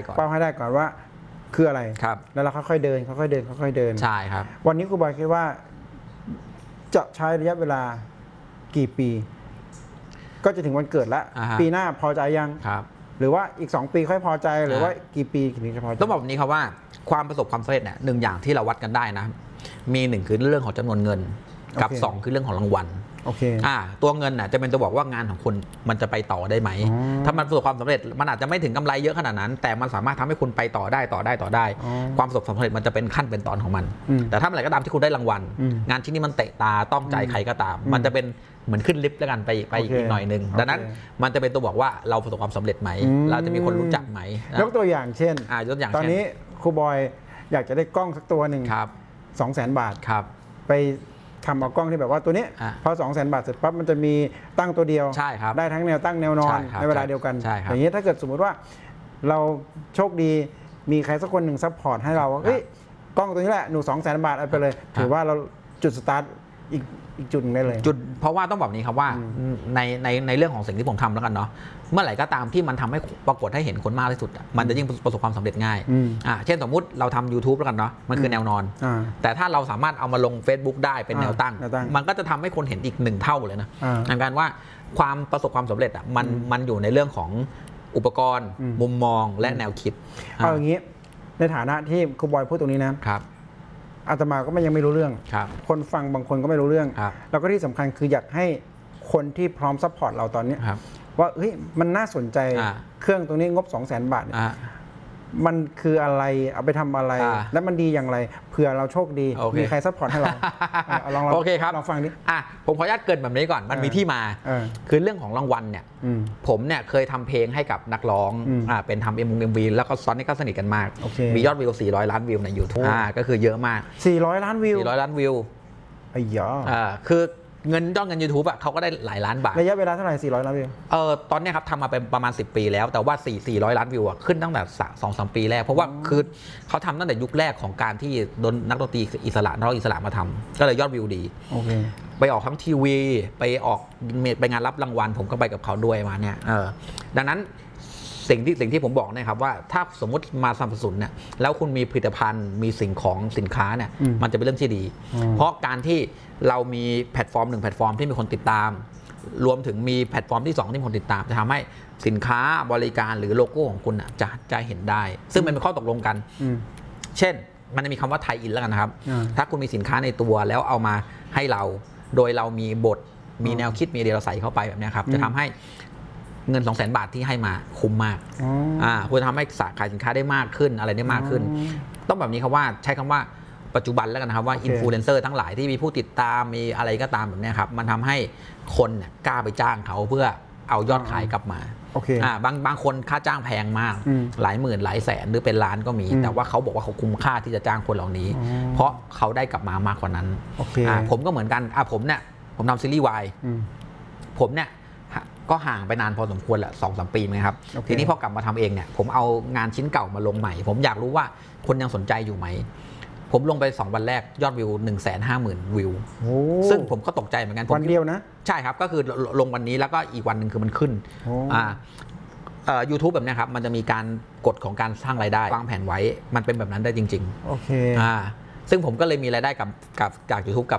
ก่อนเป้าให้ได้ก่อนว่าคืออะไรครับแล้วเราค่อยๆเดินค่อยๆเดินค่อยๆเดินใช่ครับวันนี้ครูบอยคิดว่าจะใช้ระยะเวลากี่ปีก็จะถึงวันเกิดแล้วปีหน้าพอใจยังครับหรือว่าอีก2 ปีค่อยพอใจหรือว่ากี่ปีถึงจะพอใจต้องบอกแบบนี้ครับว่าความประสบความสำเร็จเนี่ย1 อย่างที่เราวัดกันได้นะมี1คือเรื่องของจำนวนเงินกับ2คือเรื่องของรางวัลโอเคตัวเงินน่ะจะเป็นตัวบอกว่างานของคุณมันจะไปต่อได้ไหมถ้ามันประสบความสำเร็จมันอาจจะไม่ถึงกำไรเยอะขนาดนั้นแต่มันสามารถทำให้คุณไปต่อได้ความประสบความสำเร็จมันจะเป็นขั้นเป็นตอนของมันแต่ถ้าเมื่อไหร่ก็ตามที่คุณได้รางวัลงานชิ้นนี้มันเตะตาต้องใจใครก็ตามมันจะเป็นเหมือนขึ้นลิฟต์แล้วกันไปอีกหน่อยนึงดังนั้นมันจะเป็นตัวบอกว่าเราประสบความสำเร็จไหมเราจะมีคนรู้จักไหมยกตัวอย่างเช่นยกตัวอย่างตอนนี้ครูบอยอยากจะได้กล้องสักตัวหนึ่ง200,000 บาทไปทำเอากล้องที่แบบว่าตัวนี้พอ200,000 บาทเสร็จปั๊บมันจะมีตั้งตัวเดียวได้ทั้งแนวตั้งแนวนอนในเวลาเดียวกันอย่างนี้ถ้าเกิดสมมติว่าเราโชคดีมีใครสักคนหนึ่งซัพพอร์ตให้เราเฮ้ยกล้องตัวนี้แหละหนู200,000 บาทเอาไปเลยถือว่าเราจุดสตาร์ทอีกจุดนึงได้เลยจุดเพราะว่าต้องแบบนี้ครับว่าในเรื่องของสิ่งที่ผมทำแล้วกันเนาะเมื่อไหร่ก็ตามที่มันทำให้ปรากฏให้เห็นคนมากที่สุดมันจะยิ่งประสบความสำเร็จง่ายเช่นสมมุติเราทำ YouTube แล้วกันเนาะมันคือแนวนอนแต่ถ้าเราสามารถเอามาลง Facebook ได้เป็นแนวตั้งมันก็จะทำให้คนเห็นอีก1 เท่าเลยนะดังนั้นว่าความประสบความสำเร็จมันอยู่ในเรื่องของอุปกรณ์มุมมองและแนวคิดเอาอย่างนี้ในฐานะที่ครูบอยพูดตรงนี้นะครับอาตมาก็ยังไม่รู้เรื่องคนฟังบางคนก็ไม่รู้เรื่องแล้วก็ที่สำคัญคืออยากให้คนที่พร้อมซัพพอร์ตเราตอนนี้ว่าเฮ้ยมันน่าสนใจเครื่องตรงนี้งบ200,000 บาทมันคืออะไรเอาไปทำอะไรและมันดีอย่างไรเผื่อเราโชคดีมีใครซัพพอร์ตให้เราลองโอเคครับลองฟังดิผมขออนุญาตเกริ่นแบบนี้ก่อนมันมีที่มาคือเรื่องของรางวัลเนี่ยผมเนี่ยเคยทำเพลงให้กับนักร้องเป็นทำMVแล้วก็ตอนนี้ก็สนิทกันมากมียอดวิว400 ล้านวิวใน YouTube ก็คือเยอะมาก 400 ล้านวิว 400 ล้านวิวไอ้ยาคือเงินยอดเงิน YouTube เขาก็ได้หลายล้านบาทระยะเวลาเท่าไหร่400 ล้านวิวตอนนี้ครับทำมาเป็นประมาณ10 ปีแล้วแต่ว่า400 ล้านวิวขึ้นตั้งแต่2-3 ปีแรกเพราะว่าคือเขาทำตั้งแต่ยุคแรกของการที่นักดนตรีอิสระนักร้องอิสระมาทำก็เลยยอดวิวดีไปออกทั้งทีวีไปงานรับรางวัลผมก็ไปกับเขาด้วยมาเนี่ยดังนั้นสิ่งที่ผมบอกนะครับว่าถ้าสมมติมาสนับสนุนเนี่ยแล้วคุณมีผลิตภัณฑ์มีสินค้าเนี่ยมันจะเป็นเรื่องที่ดีเพราะการที่เรามีแพลตฟอร์ม1 แพลตฟอร์มที่มีคนติดตามรวมถึงมีแพลตฟอร์มที่2ที่มีคนติดตามจะทำให้สินค้าบริการหรือโลโก้ของคุณจะเห็นได้ซึ่งมันเป็นข้อตกลงกันเช่นมันจะมีคำว่าไทยอินแล้วกันนะครับถ้าคุณมีสินค้าในตัวแล้วเอามาให้เราโดยเรามีบทมีแนวคิดมีเดียเราใส่เข้าไปแบบนี้ครับจะทำให้เงิน200,000 บาทที่ให้มาคุ้มมากคุณทำให้ขายสินค้าได้มากขึ้นอะไรได้มากขึ้นต้องแบบนี้ครับว่าใช้คำว่าปัจจุบันแล้วกันนะครับว่าอินฟลูเอนเซอร์ทั้งหลายที่มีผู้ติดตามมีอะไรก็ตามแบบนี้ครับมันทำให้คนกล้าไปจ้างเขาเพื่อเอายอดขายกลับมาบางคนค่าจ้างแพงมากหลายหมื่นหลายแสนหรือเป็นล้านก็มีแต่ว่าเขาบอกว่าเขาคุ้มค่าที่จะจ้างคนเหล่านี้เพราะเขาได้กลับมามากกว่านั้นผมก็เหมือนกันผมทำซีรีส์วายผมเนี่ยก็ห่างไปนานพอสมควรแหละ2-3 ปีนะครับทีนี้พอกลับมาทำเองเนี่ยผมเอางานชิ้นเก่ามาลงใหม่ผมอยากรู้ว่าคนยังสนใจอยู่ไหมผมลงไป2 วันแรกยอดวิว 150,000 วิวซึ่งผมก็ตกใจเหมือนกันวันเดียวนะใช่ครับก็คือลงวันนี้แล้วก็อีกวันหนึ่งคือมันขึ้นYouTube แบบนี้ครับมันจะมีการกฎของการสร้างรายได้วางแผนไว้มันเป็นแบบนั้นได้จริงๆโอเคซึ่งผมก็เลยมีรายได้กับจาก YouTube กับ